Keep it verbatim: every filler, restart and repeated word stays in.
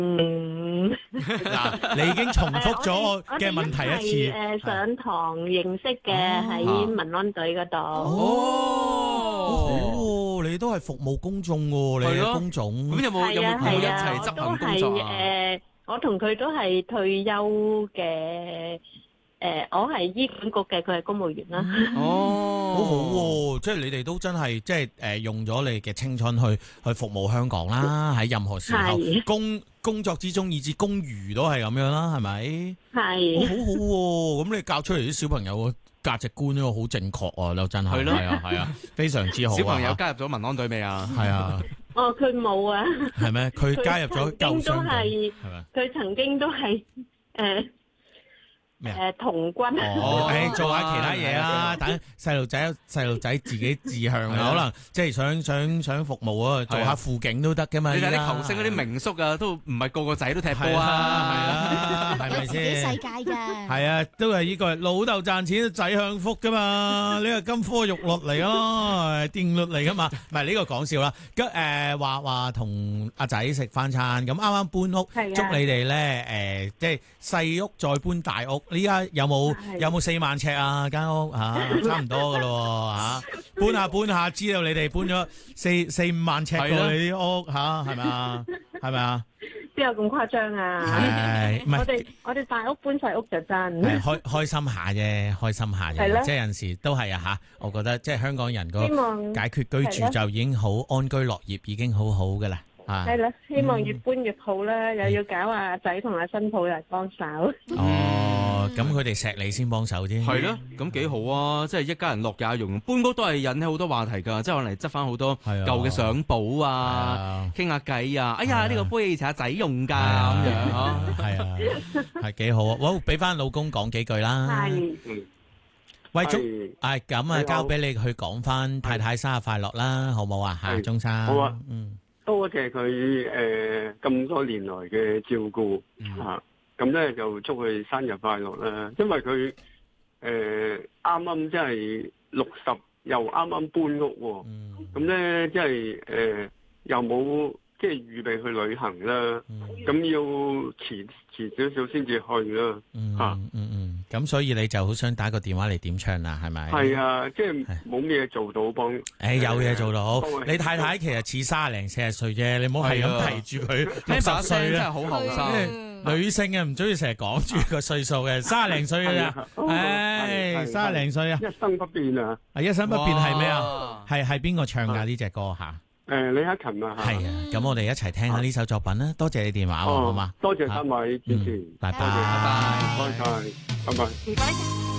嗯， 嗱，你已經重複咗我嘅問題一次。 誒，上堂認識嘅喺民安隊嗰度。 哦，你都係服務公眾喎，你嘅工種。 咁有冇有冇有冇一齊執行工作啊？ 誒，我同佢都係退休嘅。誒，我係醫管局嘅，佢係公務員啦。 哦，好好喎，即係你哋都真係即係誒用咗你嘅青春去去服務香港啦，喺任何時候工工作之中，以至公餘都係咁樣啦，係咪？係。好好喎，咁你教出嚟啲小朋友嘅價值觀都好正確啊，都真係。係咯，係啊，係啊，非常之好。 小朋友加入咗民安隊未啊？ 係啊。 哦，佢冇啊。係咩？ 佢加入咗救傷隊。係咪？ 佢曾經都係誒。誒，童軍哦，誒，做下其他嘢啦，等細路仔細路仔自己志向啊，可能即係想想想服務啊，做下輔警都得噶嘛。你睇啲球星嗰啲名宿啊，都唔係個個仔都踢波啊，係啊，係咪先？ 世界嘅係啊，都係呢個老豆賺錢，仔享福噶嘛，呢個金科玉律嚟咯，定律嚟噶嘛，唔係呢個講笑啦。咁誒話話同阿仔食翻餐，咁啱啱搬屋，祝你哋咧誒，即係細屋再搬大屋。你依家有冇有冇四萬尺啊？間屋嚇，差唔多噶咯嚇，搬下搬下，知道你哋搬咗四四五萬尺過你啲屋嚇，係咪啊？係咪啊？ 邊有咁誇張啊？ 係，唔係我哋我哋大屋搬細屋就真係開開心下啫，開心下啫，即係有陣時都係啊嚇。我覺得即係香港人個解決居住就已經好安居樂業，已經好好噶啦。 係啦，希望越搬越好啦，又要搞阿仔同阿新抱嚟幫手。 哦，咁佢哋錫你先幫手啫。 係咯，咁幾好啊！即係一家人樂也融，搬屋都係引起好多話題㗎，即係可能執翻好多舊嘅相簿啊，傾下偈啊。哎呀，呢個杯以前阿仔用㗎咁樣啊， 係啊，係幾好啊！好，俾翻老公講幾句啦。係。喂，鐘，誒咁啊，交俾你去講翻太太生日快樂啦，好冇啊？嚇，鐘生。 好啊。 嗯。 多謝佢誒咁多年來嘅照顧嚇，咁咧就祝佢生日快樂啦！因為佢誒啱啱即係六十，又啱啱搬屋喎，咁咧即係誒又冇即係預備去旅行啦，咁要遲遲少少先至去啦嚇。 嗯嗯，咁所以你就好想打個電話嚟點唱啦，係咪？ 係啊，即係冇咩嘢做到幫。 誒，有嘢做到。你太太其實似三十零四十歲啫，你唔好係咁提住佢六十歲啦。 真係好後生。 女性啊，唔中意成日講住個歲數嘅，三十零歲嘅啫。誒，三十零歲啊！ 一生不變啊！ 啊，一生不變係咩啊？係係邊個唱㗎呢隻歌嚇？ 誒，李克勤啊， 係啊，咁我哋一齊聽下呢首作品啦。多謝你電話，好嘛？ 多謝三位主持， 拜拜， 拜拜，拜拜，拜拜。